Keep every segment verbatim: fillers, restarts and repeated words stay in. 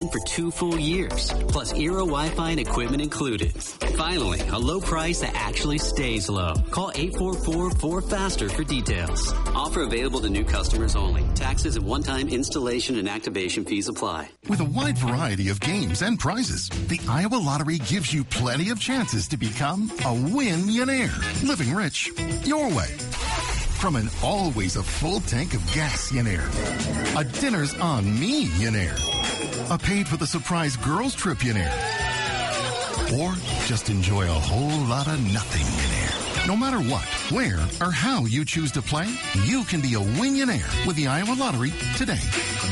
for two full years, plus Eero Wi-Fi and equipment included. Finally, a low price that actually stays low. Call eight four four, four faster for details. Offer available to new customers only. Taxes and one-time installation and activation fees apply. With a wide variety of games and prizes, the Iowa Lottery gives you plenty of chances to become a win-millionaire. Living rich your way. From an always a full tank of gas-millionaire, a dinner's on me-millionaire, a paid for the surprise girls trip-millionaire, or just enjoy a whole lot of nothing-millionaire. No matter what, where, or how you choose to play, you can be a win-millionaire with the Iowa Lottery today.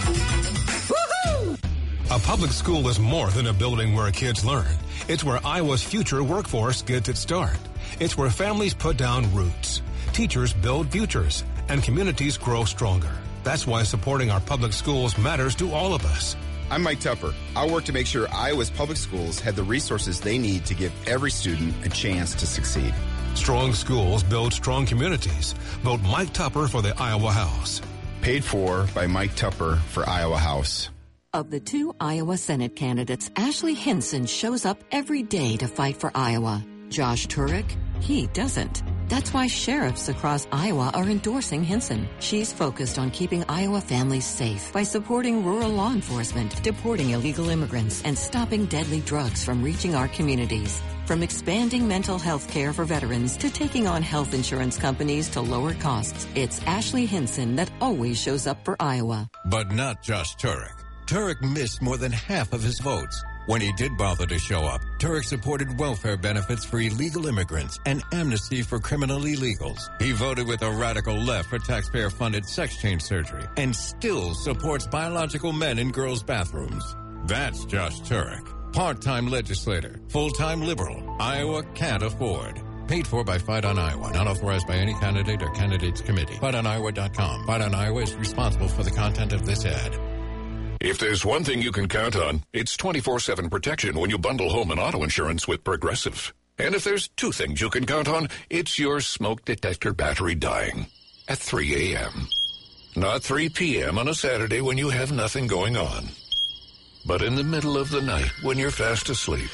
Woohoo! A public school is more than a building where kids learn. It's where Iowa's future workforce gets its start. It's where families put down roots. Teachers build futures, and communities grow stronger. That's why supporting our public schools matters to all of us. I'm Mike Tupper. I'll work to make sure Iowa's public schools have the resources they need to give every student a chance to succeed. Strong schools build strong communities. Vote Mike Tupper for the Iowa House. Paid for by Mike Tupper for Iowa House. Of the two Iowa Senate candidates, Ashley Hinson shows up every day to fight for Iowa. Josh Turek, he doesn't. That's why sheriffs across Iowa are endorsing Hinson. She's focused on keeping Iowa families safe by supporting rural law enforcement, deporting illegal immigrants, and stopping deadly drugs from reaching our communities. From expanding mental health care for veterans to taking on health insurance companies to lower costs, it's Ashley Hinson that always shows up for Iowa. But not just Turek. Turek missed more than half of his votes. When he did bother to show up, Turek supported welfare benefits for illegal immigrants and amnesty for criminal illegals. He voted with the radical left for taxpayer-funded sex change surgery and still supports biological men in girls' bathrooms. That's Josh Turek. Part-time legislator, full-time liberal, Iowa can't afford. Paid for by Fight on Iowa, not authorized by any candidate or candidates committee. fight on iowa dot com. Fight on Iowa is responsible for the content of this ad. If there's one thing you can count on, it's twenty-four seven protection when you bundle home and auto insurance with Progressive. And if there's two things you can count on, it's your smoke detector battery dying at three a.m. Not three p.m. on a Saturday when you have nothing going on, but in the middle of the night when you're fast asleep.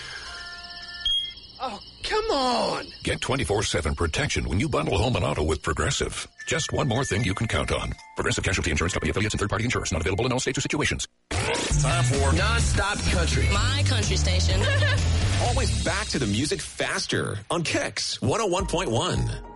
Oh, come on! Get twenty-four seven protection when you bundle home and auto with Progressive. Just one more thing you can count on. Progressive Casualty Insurance Company affiliates and third-party insurers. Not available in all states or situations. Time for Non-Stop Country. My country station. Always back to the music faster on Kicks one oh one point one.